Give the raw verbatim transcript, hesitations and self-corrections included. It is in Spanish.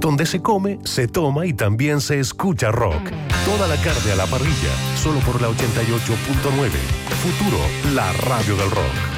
donde se come, se toma y también se escucha rock. Toda la carne a la parrilla, solo por la ochenta y ocho punto nueve. Futuro, la radio del rock.